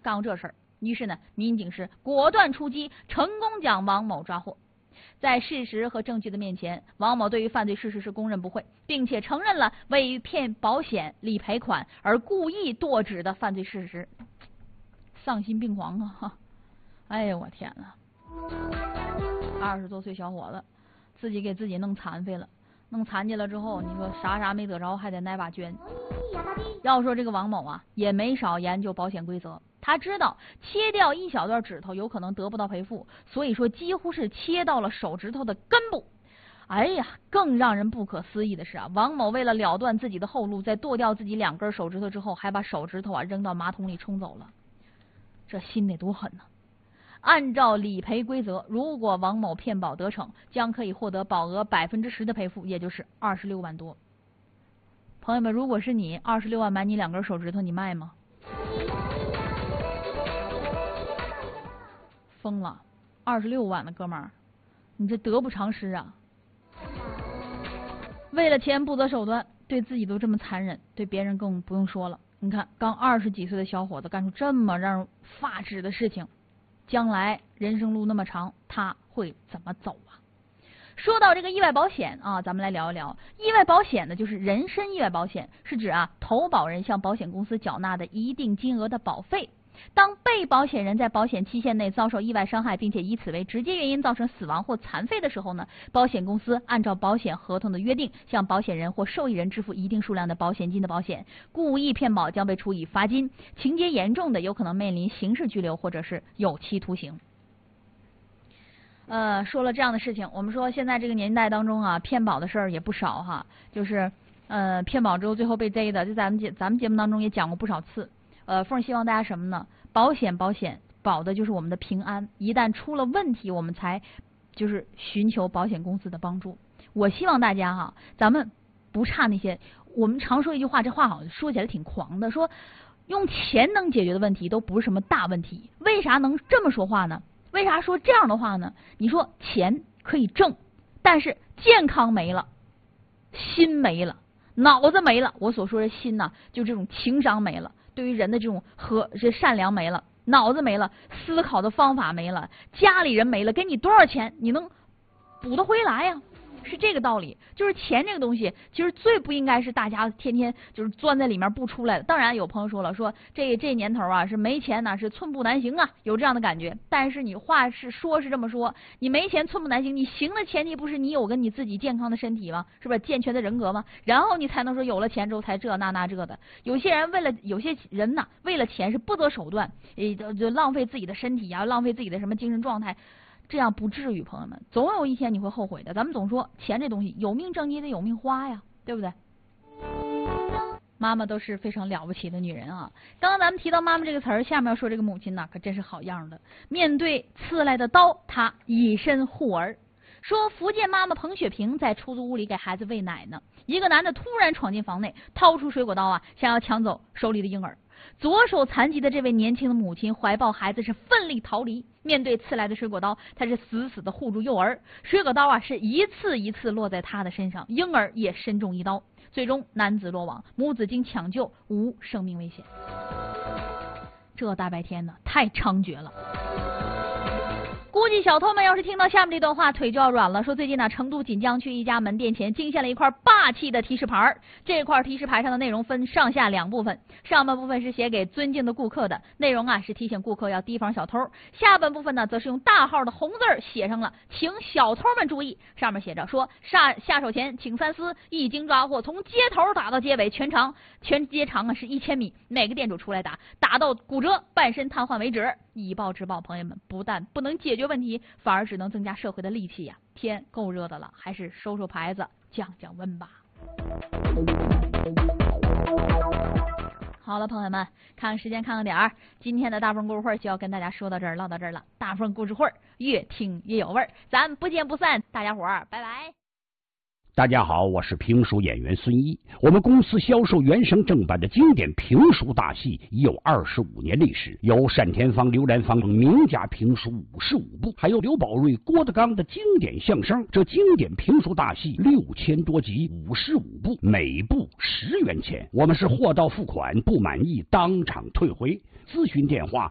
干过这事儿。于是呢，民警是果断出击，成功将王某抓获。在事实和证据的面前，王某对于犯罪事实是供认不讳，并且承认了为于骗保险理赔款而故意堕职的犯罪事实。丧心病狂啊！哎呀，我天哪！20多岁小伙子，自己给自己弄残废了，弄残疾了之后，你说啥没得着，还得挨把捐。要说这个王某啊，也没少研究保险规则。他知道切掉一小段指头有可能得不到赔付，所以说几乎是切到了手指头的根部。哎呀，更让人不可思议的是啊，王某为了了断自己的后路，在剁掉自己2根手指头之后，还把手指头啊扔到马桶里冲走了。这心得多狠呢！按照理赔规则，如果王某骗保得逞，将可以获得保额10%的赔付，也就是26万多。朋友们，如果是你，26万买你2根手指头，你卖吗？疯了，26万的哥们儿，你这得不偿失啊！为了钱不择手段，对自己都这么残忍，对别人更不用说了。你看，刚20几岁的小伙子干出这么让人发指的事情，将来人生路那么长，他会怎么走啊？说到这个意外保险啊，咱们来聊一聊。意外保险呢，就是人身意外保险，是指啊投保人向保险公司缴纳的一定金额的保费。当被保险人在保险期限内遭受意外伤害，并且以此为直接原因造成死亡或残废的时候呢，保险公司按照保险合同的约定，向保险人或受益人支付一定数量的保险金的保险。故意骗保将被处以罚金，情节严重的有可能面临刑事拘留或者是有期徒刑。说了这样的事情，我们说现在这个年代当中啊，骗保的事儿也不少哈，就是骗保之后最后被逮的，就咱们节目当中也讲过不少次。凤希望大家什么呢？保险保的就是我们的平安，一旦出了问题，我们才就是寻求保险公司的帮助。我希望大家哈，咱们不差那些。我们常说一句话，这话好像说起来挺狂的，说用钱能解决的问题都不是什么大问题。为啥能这么说话呢？为啥说这样的话呢？你说钱可以挣，但是健康没了，心没了，脑子没了。我所说的心呢，就这种情商没了。对于人的这种善良没了，脑子没了，思考的方法没了，家里人没了，给你多少钱你能补得回来呀？是这个道理。就是钱这个东西，其实最不应该是大家天天就是钻在里面不出来的。当然有朋友说了，说这年头啊是没钱呢，是寸步难行啊，有这样的感觉。但是你话是这么说，你没钱寸步难行，你行的前提不是你有个你自己健康的身体吗？是不是健全的人格吗？然后你才能说有了钱之后才这那这的。有些人呢，为了钱是不择手段，就浪费自己的身体啊，浪费自己的什么精神状态。这样不至于，朋友们，总有一天你会后悔的。咱们总说钱这东西有命挣，你得有命花呀，对不对？妈妈都是非常了不起的女人啊。刚刚咱们提到妈妈这个词儿，下面要说这个母亲呢，可真是好样的。面对刺来的刀，她以身护儿。说福建妈妈彭雪萍在出租屋里给孩子喂奶呢，一个男的突然闯进房内，掏出水果刀啊，想要抢走手里的婴儿。左手残疾的这位年轻的母亲怀抱孩子是奋力逃离，面对刺来的水果刀，她是死死的护住幼儿。水果刀啊是一次一次落在她的身上，婴儿也身中一刀，最终男子落网，母子经抢救无生命危险。这大白天的太猖獗了。估计小偷们要是听到下面这段话，腿就要软了。说最近呢，成都锦江区一家门店前惊现了一块霸气的提示牌。这块提示牌上的内容分上下2部分，上半部分是写给尊敬的顾客的，内容啊是提醒顾客要提防小偷。下半部分呢，则是用大号的红字写上了请小偷们注意，上面写着说下手前请三思，一经抓获，从街头打到街尾，全街长啊是1000米，每个店主出来打到骨折半身瘫痪为止。以暴制暴，朋友们，不但不能解决问题，反而只能增加社会的戾气呀！天够热的了，还是收牌子降温吧。好了，朋友们，看时间看个点儿，今天的大凤故事会就要跟大家说到这儿，唠到这儿了。大凤故事会越听越有味儿，咱不见不散，大家伙儿拜拜。 大家好，我是评书演员孙一。我们公司销售原声正版的经典评书大戏已有25年历史，有单田芳、刘兰芳等名家评书55部，还有刘宝瑞、郭德纲的经典相声。这经典评书大戏6000多集，55部，每部10元钱。我们是货到付款，不满意当场退回。咨询电话